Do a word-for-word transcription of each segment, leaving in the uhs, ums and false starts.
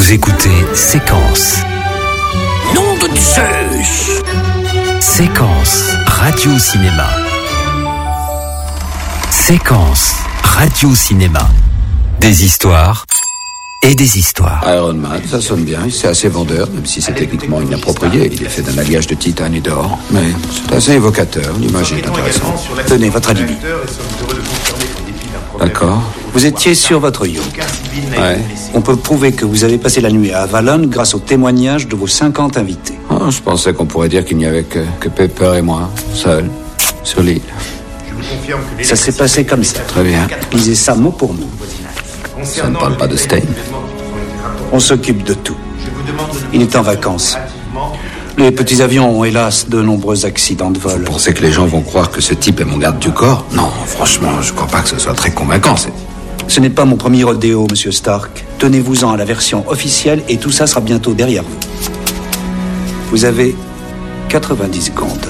Vous écoutez Séquence. Nom de Zeus. Séquence Radio-Cinéma. Séquence Radio-Cinéma. Des histoires et des histoires. Iron Man, ça sonne bien, c'est assez vendeur, même si c'est techniquement inapproprié. Il est fait d'un alliage de titane et d'or. Mais c'est assez évocateur, l'image est intéressante. Tenez, votre alibi. D'accord. Vous étiez sur votre yacht. Ouais. On peut prouver que vous avez passé la nuit à Avalon grâce au témoignage de vos cinquante invités. Oh, je pensais qu'on pourrait dire qu'il n'y avait que, que Pepper et moi, seuls, sur l'île. Ça s'est passé comme ça. Très bien. Lisez ça mot pour mot. Ça ne parle pas de Stein. On s'occupe de tout. Il est en vacances. Les petits avions ont hélas de nombreux accidents de vol. Vous pensez que les gens vont croire que ce type est mon garde du corps? Non, franchement, je crois pas que ce soit très convaincant. C'est... Ce n'est pas mon premier rodéo, monsieur Stark. Tenez-vous-en à la version officielle et tout ça sera bientôt derrière vous. Vous avez quatre-vingt-dix secondes.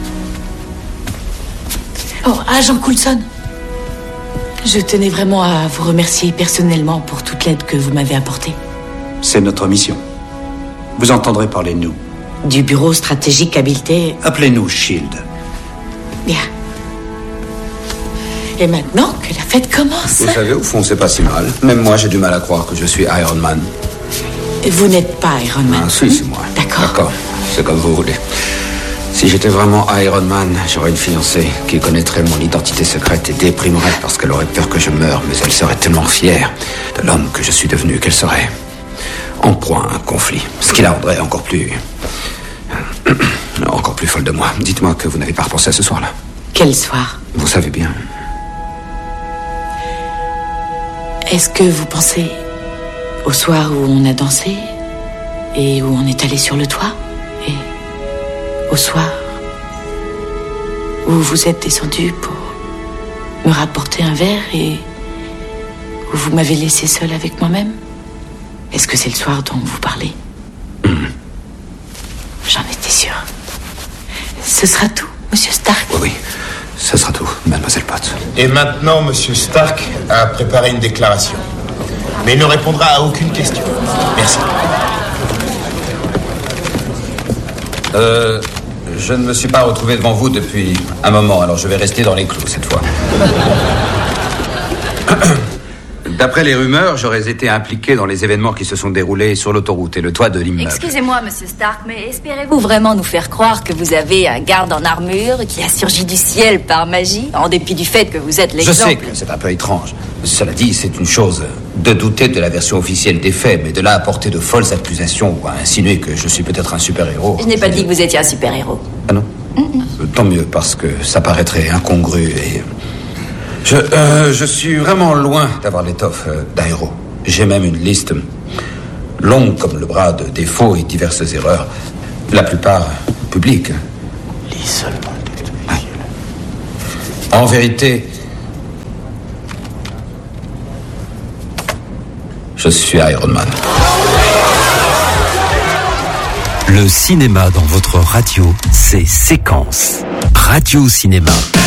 Oh, agent Coulson. Je tenais vraiment à vous remercier personnellement pour toute l'aide que vous m'avez apportée. C'est notre mission. Vous entendrez parler de nous. Du bureau stratégique habileté. Appelez-nous Shield. Bien. Et maintenant que la fête commence... Vous savez, au fond, c'est pas si mal. Même moi, j'ai du mal à croire que je suis Iron Man. Vous n'êtes pas Iron Man. Ah, si, c'est moi. D'accord. D'accord, c'est comme vous voulez. Si j'étais vraiment Iron Man, j'aurais une fiancée qui connaîtrait mon identité secrète et déprimerait parce qu'elle aurait peur que je meure, mais elle serait tellement fière de l'homme que je suis devenu qu'elle serait en proie à un conflit. Ce qui la rendrait encore plus... encore plus folle de moi. Dites-moi que vous n'avez pas repensé à ce soir-là. Quel soir? Vous savez bien. Est-ce que vous pensez au soir où on a dansé et où on est allé sur le toit? Et au soir où vous êtes descendu pour me rapporter un verre et où vous m'avez laissé seule avec moi-même? Est-ce que c'est le soir dont vous parlez? Mmh. J'en étais sûre. Ce sera tout, monsieur Stark? Oui, oui, ce sera tout, mademoiselle Potts. Et maintenant, monsieur Stark a préparé une déclaration. Mais il ne répondra à aucune question. Merci. Euh... Je ne me suis pas retrouvé devant vous depuis un moment, alors je vais rester dans les clous cette fois. D'après les rumeurs, j'aurais été impliqué dans les événements qui se sont déroulés sur l'autoroute et le toit de l'immeuble. Excusez-moi, monsieur Stark, mais espérez-vous vraiment nous faire croire que vous avez un garde en armure qui a surgi du ciel par magie, en dépit du fait que vous êtes l'exemple? Je sais que c'est un peu étrange. Cela dit, c'est une chose de douter de la version officielle des faits, mais de là à porter de folles accusations ou à insinuer que je suis peut-être un super-héros... Je n'ai pas dit que vous étiez un super-héros. Ah non? Mm-mm. Tant mieux, parce que ça paraîtrait incongru et... Je, euh, je suis vraiment loin d'avoir l'étoffe euh, d'un héros. J'ai même une liste longue comme le bras de défauts et diverses erreurs, la plupart publiques. Lis seulement le texte officiel. En vérité, je suis Iron Man. Le cinéma dans votre radio, c'est Séquence Radio-Cinéma.